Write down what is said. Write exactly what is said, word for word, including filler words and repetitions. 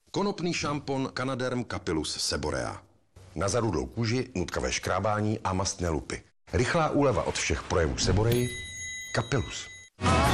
Konopný šampon Canaderm Capillus Seborea. Na zarudlou kůži, nutkavé škrábání a mastné lupy. Rychlá úleva od všech projevů seboreji. Capillus.